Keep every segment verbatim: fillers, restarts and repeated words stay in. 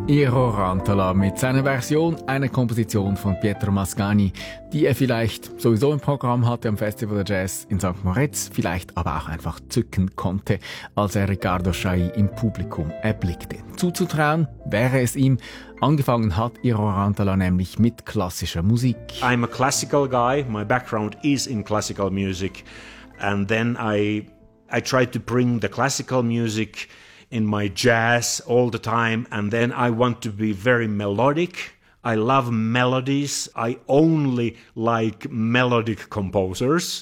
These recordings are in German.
Iro Rantala mit seiner Version einer Komposition von Pietro Mascagni, die er vielleicht sowieso im Programm hatte am Festival der Jazz in Sankt Moritz, vielleicht aber auch einfach zücken konnte, als er Riccardo Chailly im Publikum erblickte. Zuzutrauen wäre es ihm. Angefangen hat Iro Rantala nämlich mit klassischer Musik. I'm a classical guy. My background is in classical music. And then I, I tried to bring the classical music in my jazz all the time, and then I want to be very melodic. I love melodies. I only like melodic composers.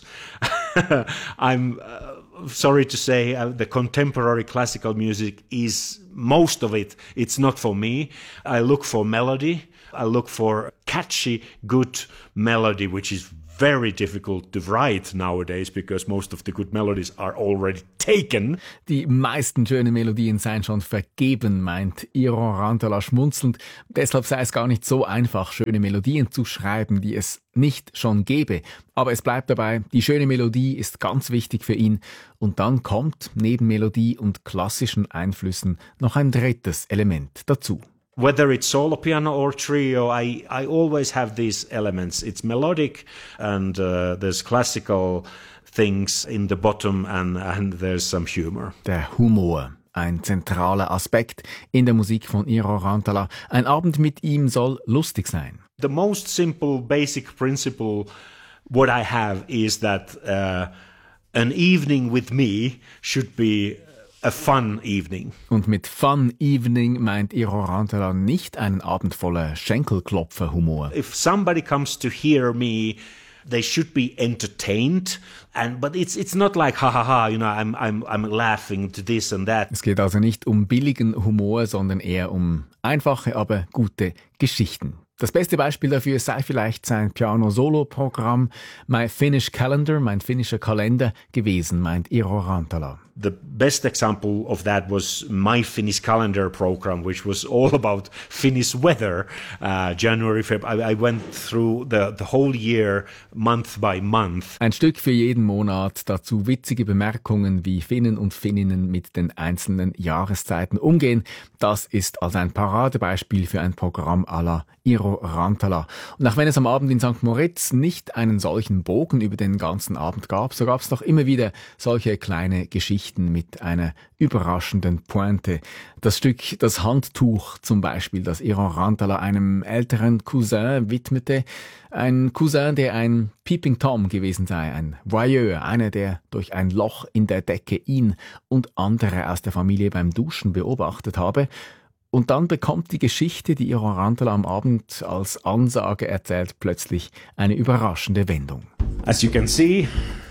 I'm uh, sorry to say uh, the contemporary classical music is, most of it, it's not for me. I look for melody. I look for catchy, good melody, which is very difficult to write nowadays because most of the good melodies are already taken. Die meisten schönen Melodien seien schon vergeben, meint Iro Rantala schmunzelnd. Deshalb sei es gar nicht so einfach, schöne Melodien zu schreiben, die es nicht schon gäbe. Aber es bleibt dabei, die schöne Melodie ist ganz wichtig für ihn. Und dann kommt neben Melodie und klassischen Einflüssen noch ein drittes Element dazu. Whether it's solo piano or trio, I, I always have these elements. It's melodic and uh, there's classical things in the bottom and, and there's some humor. Der Humor, ein zentraler Aspekt in der Musik von Iro Rantala. Ein Abend mit ihm soll lustig sein. The most simple, basic principle what I have is that uh, an evening with me should be a fun evening. Und mit Fun Evening meint Iro Rantala nicht einen Abend voller Schenkelklopfer-Humor. If somebody comes to hear me, they should be entertained, and but it's it's not like ha ha ha, you know, I'm I'm I'm laughing to this and that. Es geht also nicht um billigen Humor, sondern eher um einfache, aber gute Geschichten. Das beste Beispiel dafür sei vielleicht sein Piano-Solo-Programm My Finnish Calendar, mein finnischer Kalender gewesen, meint Iro Rantala. The best example of that was My Finnish Calendar program, which was all about Finnish weather, uh, January, February. I, I went through the, the whole year, month by month. Ein Stück für jeden Monat, dazu witzige Bemerkungen, wie Finnen und Finninnen mit den einzelnen Jahreszeiten umgehen. Das ist also ein Paradebeispiel für ein Programm à la Iro Rantala. Und auch wenn es am Abend in Sankt Moritz nicht einen solchen Bogen über den ganzen Abend gab, so gab es doch immer wieder solche kleine Geschichten mit einer überraschenden Pointe. Das Stück Das Handtuch zum Beispiel, das Iro Rantala einem älteren Cousin widmete. Ein Cousin, der ein Peeping Tom gewesen sei, ein Voyeur, einer, der durch ein Loch in der Decke ihn und andere aus der Familie beim Duschen beobachtet habe. Und dann bekommt die Geschichte, die Iro Rantala am Abend als Ansage erzählt, plötzlich eine überraschende Wendung. As you can see,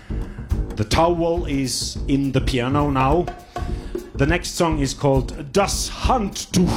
the towel is in the piano now. The next song is called Das Handtuch.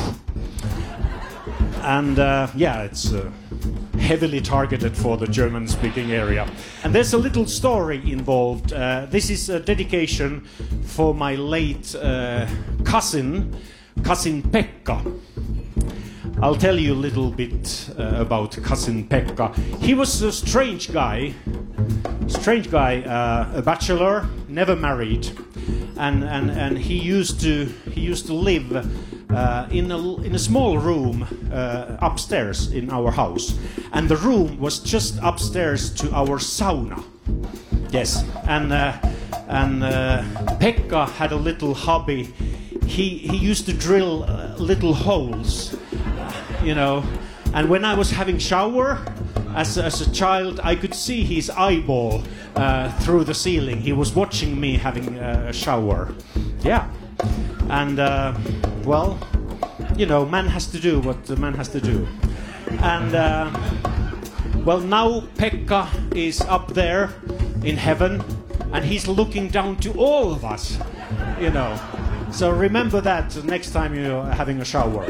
And uh, yeah, it's uh, heavily targeted for the German-speaking area. And there's a little story involved. Uh, this is a dedication for my late uh, cousin, cousin Pekka. I'll tell you a little bit uh, about cousin Pekka. He was a strange guy, strange guy, uh, a bachelor, never married, and, and, and he used to he used to live uh, in a in a small room uh, upstairs in our house, and the room was just upstairs to our sauna. Yes, and uh, and uh, Pekka had a little hobby. He he used to drill uh, little holes. You know, and when I was having shower as a, as a child, I could see his eyeball uh, through the ceiling. He was watching me having a shower. Yeah, and uh, well, you know, man has to do what the man has to do. And uh, well, now Pekka is up there in heaven, and he's looking down to all of us. You know, so remember that next time you're having a shower.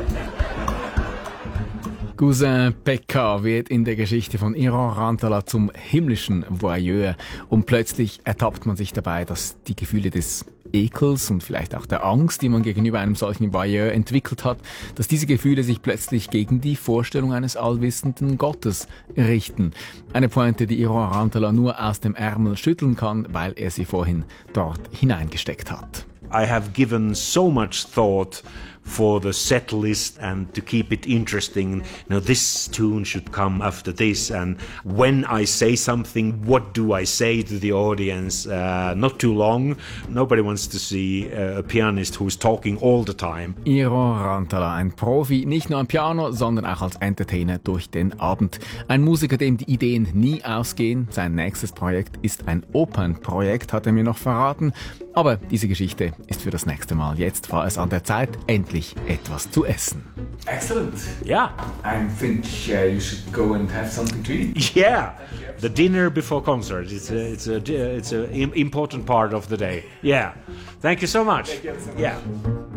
Cousin Pekka wird in der Geschichte von Iro Rantala zum himmlischen Voyeur und plötzlich ertappt man sich dabei, dass die Gefühle des Ekels und vielleicht auch der Angst, die man gegenüber einem solchen Voyeur entwickelt hat, dass diese Gefühle sich plötzlich gegen die Vorstellung eines allwissenden Gottes richten. Eine Pointe, die Iro Rantala nur aus dem Ärmel schütteln kann, weil er sie vorhin dort hineingesteckt hat. I have given so much thought for the set list and to keep it interesting. You know, this tune should come after this, and when I say something, what do I say to the audience? Uh, not too long. Nobody wants to see a pianist who's talking all the time. Eero Rantala, ein Profi, nicht nur am Piano, sondern auch als Entertainer durch den Abend. Ein Musiker, dem die Ideen nie ausgehen. Sein nächstes Projekt ist ein Opernprojekt, hat er mir noch verraten. Aber diese Geschichte ist für das nächste Mal. Jetzt war es an der Zeit, endlich etwas zu essen. Excellent. Yeah. I think uh, you should go and have something to eat. Yeah. The dinner before concert. It's a, it's a, it's a important part of the day. Yeah. Thank you so much. Thank you so much. Yeah.